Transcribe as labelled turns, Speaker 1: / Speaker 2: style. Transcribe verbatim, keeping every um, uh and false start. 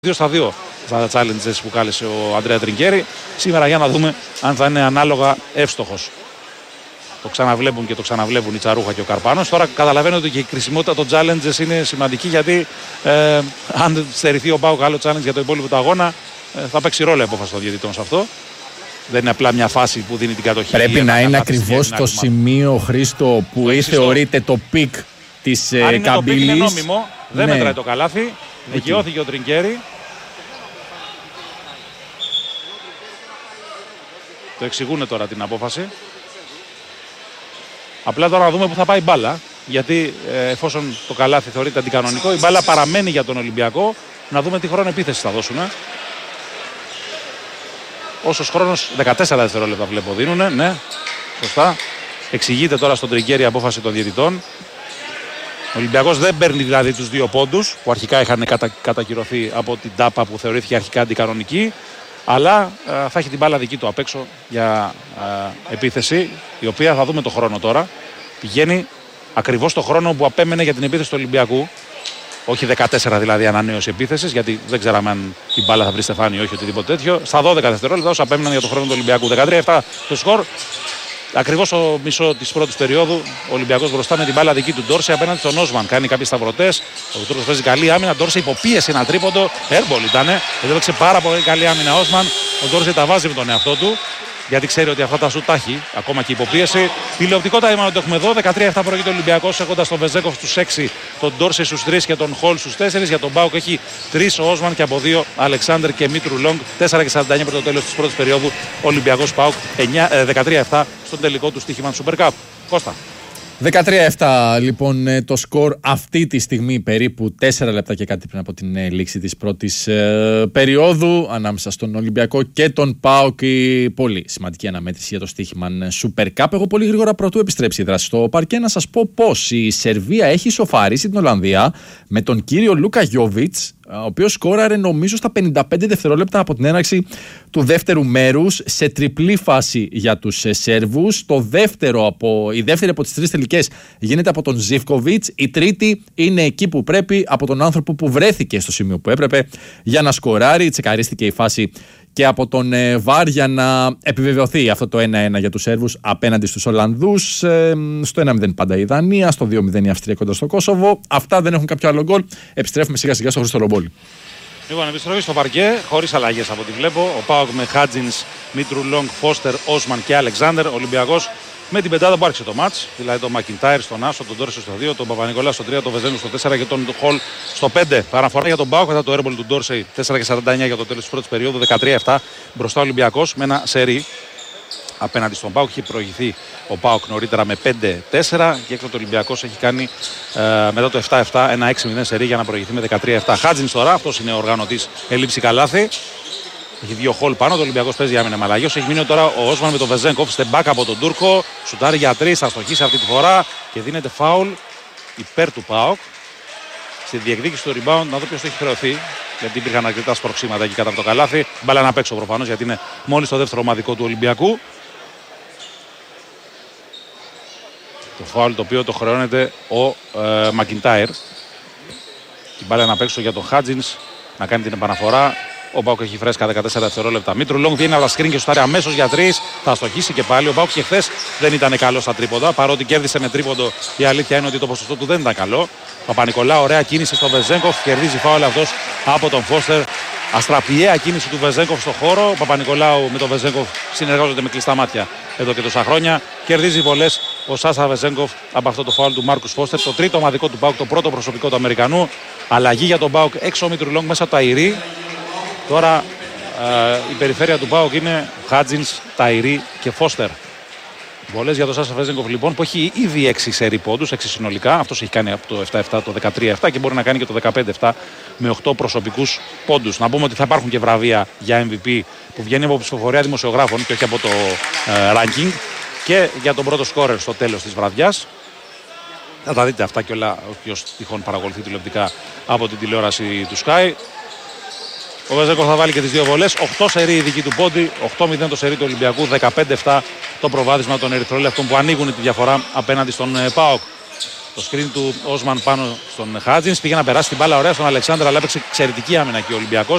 Speaker 1: δύο στα δύο στα challenges που κάλεσε ο Αντρέα Τρινκέρι. Σήμερα για να δούμε αν θα είναι ανάλογα εύστοχος. Το ξαναβλέπουν και το ξαναβλέπουν η Τσαρούχα και ο Καρπάνος. Τώρα καταλαβαίνετε ότι και η κρισιμότητα των challenges είναι σημαντική, γιατί ε, αν στερηθεί ο ΠΑΟΚ άλλο challenge για το υπόλοιπο του αγώνα, ε, θα παίξει ρόλο η απόφαση των διαιτητών σε αυτό. Δεν είναι απλά μια φάση που δίνει την κατοχή.
Speaker 2: Πρέπει να είναι ακριβώς το σημείο, Χρήστο, που ή θεωρείται το πικ της ε, καμπύλης.
Speaker 1: Αν είναι νόμιμο, δεν
Speaker 2: ναι.
Speaker 1: μετράει το καλάθι. Δικαιώθηκε ο Τρινκέρι. Το εξηγούν τώρα την απόφαση. Απλά τώρα να δούμε πού θα πάει η μπάλα. Γιατί ε, εφόσον το καλάθι θεωρείται αντικανονικό, η μπάλα παραμένει για τον Ολυμπιακό. Να δούμε τι χρόνο επίθεση θα δώσουν. Όσος χρόνος, δεκατέσσερα δευτερόλεπτα βλέπω δίνουνε. Ναι, σωστά. Εξηγείται τώρα στον Τρινκέρι η απόφαση των διαιτητών. Ο Ολυμπιακός δεν παίρνει δηλαδή τους δύο πόντους που αρχικά είχαν κατα, κατακυρωθεί από την τάπα που θεωρήθηκε αρχικά αντικανονική. Αλλά ε, θα έχει την μπάλα δική του απ' έξω για ε, επίθεση, η οποία θα δούμε το χρόνο τώρα. Πηγαίνει ακριβώς το χρόνο που απέμενε για την επίθεση του Ολυμπιακού. Όχι δεκατέσσερα δηλαδή ανανέωση επίθεσης, γιατί δεν ξέραμε αν η μπάλα θα βρει στεφάνι ή όχι, οτιδήποτε τέτοιο. Στα δώδεκα δευτερόλεπτα όσα απέμεναν για το χρόνο του Ολυμπιακού. δεκατρία επτά το σκορ. Ακριβώς στο μισό της πρώτης περίοδου ο Ολυμπιακός μπροστά με την μπάλα δική του Ντόρσε απέναντι στον Όσμαν. Κάνει κάποιες σταυρωτές. Ο Τούρκος παίζει καλή άμυνα. Ντόρσε υποπίεση ένα τρίποντο. Airball ήτανε. Εδώ έπαιξε πάρα πολύ καλή άμυνα Όσμαν. Ο Ντόρσε τα βάζει με τον εαυτό του, γιατί ξέρει ότι αυτά τα σουτ τα έχει. Ακόμα και υποπίεση. Τηλεοπτικότητα είπαμε ότι έχουμε εδώ. δεκατρία επτά προηγείται ο Ολυμπιακός, έχοντας τον Βεζέκοφ στους έξι, τον Ντόρσε στους τρεις και τον Χολ στους τέσσερις. Για τον ΠΑΟΚ έχει τρεις ο Όσμαν και από δύο Αλεξάνδρ και Μήτρου Λόγκ. τέσσερα και σαράντα εννιά πριν το τέλος της πρώτης περίοδου. Ολυμπιακός ΠΑΟΚ δεκατρία επτά στον τελικό του στοίχημα του Super Cup. Κώστα.
Speaker 2: δεκατρία επτά λοιπόν το σκορ αυτή τη στιγμή, περίπου τέσσερα λεπτά και κάτι πριν από την ε, λήξη της πρώτης ε, περίοδου, ανάμεσα στον Ολυμπιακό και τον ΠΑΟΚ. Η πολύ σημαντική αναμέτρηση για το στοίχημα Super Cup. Εγώ πολύ γρήγορα πρωτού επιστρέψει η δράση στο παρκέ να σας πω πως η Σερβία έχει ισοφαρίσει την Ολλανδία με τον κύριο Λούκα Γιόβιτς, ο οποίος σκόραρε νομίζω στα πενήντα πέντε δευτερόλεπτα από την έναρξη του δεύτερου μέρους, σε τριπλή φάση για τους Σέρβους. Το δεύτερο από, η δεύτερη από τις τρεις τελικές γίνεται από τον Ζίβκοβιτς. Η τρίτη είναι εκεί που πρέπει, από τον άνθρωπο που βρέθηκε στο σημείο που έπρεπε για να σκοράρει. Τσεκαρίστηκε η φάση και από τον ε, Βάρ για να επιβεβαιωθεί αυτό το ένα ένα για τους Σέρβους απέναντι στους Ολλανδούς. Ε, στο ένα μηδέν πάντα η Δανία, στο δύο μηδέν η Αυστρία κοντά στο Κόσοβο. Αυτά δεν έχουν κάποιο άλλο γκολ. Επιστρέφουμε σιγά σιγά στο Χρήστο Ρομπόλη.
Speaker 1: Λοιπόν, επιστροφή στο παρκέ, χωρίς αλλαγές από ό,τι βλέπω. Ο ΠΑΟΚ με Χάτζινς, Μήτρου Λόγκ, Φώστερ, Όσμαν και Αλεξάνδερ. Ο Ολυμπιακός με την πεντάδα που άρχισε το μάτς. Δηλαδή τον Μακιντάιρ στον Άσο, τον Ντόρσε στο δύο, τον Παπα-Νικολάου στο τρία, τον Βεζένου στο τέσσερα και τον Χολ στο πέντε. Παραφορά για τον ΠΑΟΚ μετά το airball του Ντόρσε, τέσσερα και σαράντα εννιά για το τέλος της πρώτης περίοδου. δεκατρία επτά μπροστά ο Ολυμπιακός με ένα σερί απέναντι στον ΠΑΟΚ. Έχει προηγηθεί ο ΠΑΟΚ νωρίτερα με πέντε τέσσερα και έκτοτε ο Ολυμπιακός έχει κάνει ε, μετά το επτά επτά ένα έξι μηδέν σερί για να προηγηθεί με δεκατρία επτά. Χάτζινς τώρα, αυτός είναι ο οργανωτής, ελήψη καλάθι. Έχει δύο χολ πάνω, το Ολυμπιακός παίζει άμυνα με αλλαγές. Έχει μείνει τώρα ο Όσμαν με τον Βεζέγκοφ, στεμπάκ από τον Τούρκο. Σουτάρει για τρεις, θα στοχίσει αυτή τη φορά και δίνεται φάουλ υπέρ του ΠΑΟΚ. Στη διεκδίκηση του rebound, να δω ποιος το έχει χρεωθεί. Γιατί υπήρχαν αρκετά σπροξήματα εκεί κατά από το καλάθι. Μπάλα να παίξω προφανώς, γιατί είναι μόλις το δεύτερο ομαδικό του Ολυμπιακού. Το φάουλ το οποίο το χρεώνεται ο ε, Μακιντάιρ. Την μπάλα να παίξω για τον Χάτζινς να κάνει την επαναφορά. Ο ΠΑΟΚ έχει φρέσκα δεκατέσσερα δευτερόλεπτα. Μήτρου Λόγκ βγαίνει από τα σκριν και σουτάρει αμέσως για τρεις. Θα στοχίσει και πάλι. Ο ΠΑΟΚ και χθες δεν ήταν καλό στα τρίποντα. Παρότι κέρδισε με τρίποντο, η αλήθεια είναι ότι το ποσοστό του δεν ήταν καλό. Παπα-Νικολάου, ωραία κίνηση στο Βεζέγκοφ. Κερδίζει φάουλ αυτός από τον Φώστερ. Αστραπιαία κίνηση του Βεζέγκοφ στο χώρο. Ο Παπα-Νικολάου με τον Βεζέγκοφ συνεργάζονται με κλειστά μάτια εδώ και τόσα χρόνια. Κερδίζει βολές ο Σάσα Βεζέγκοφ από αυτό το φάουλ του Μάρκους Φώστερ. Το τρίτο ομαδικό του ΠΑΟΚ, το πρώτο προσωπικό του Αμερικανού. Αλλαγή για τον ΠΑΟΚ έξω ο Μήτρου Λόγκ μέσα από τα Ηρή. Τώρα ε, η περιφέρεια του ΠΑΟΚ είναι Χάτζινς, Ταϊρή και Φώστερ. Βολές για τον Σάσα Βεζέγκοφ λοιπόν, που έχει ήδη έξι σερί πόντους, έξι συνολικά. Αυτός έχει κάνει από το επτά επτά το δεκατρία επτά και μπορεί να κάνει και το δεκαπέντε επτά με οκτώ προσωπικούς πόντους. Να πούμε ότι θα υπάρχουν και βραβεία για εμ βι πι που βγαίνει από ψηφοφορία δημοσιογράφων και όχι από το ε, ranking, και για τον πρώτο σκόρερ στο τέλος της βραδιάς. Θα τα δείτε αυτά και όλα, όποιος τυχόν παρακολουθεί τηλεοπτικά από την τηλεόραση του Sky. Ο Βεζέγκοφ θα βάλει και τις δύο βολές. οκτώ σερί η δική του πόντι, οκτώ μηδέν το σερί του Ολυμπιακού, δεκαπέντε επτά το προβάδισμα των ερυθρόλεπτων που ανοίγουν τη διαφορά απέναντι στον ΠΑΟΚ. Το screen του Όσμαν πάνω στον Χάτζινς. Πήγε να περάσει την μπάλα ωραία στον Αλεξάνδρα, αλλά έπαιξε εξαιρετική άμυνα και ο Ολυμπιακός.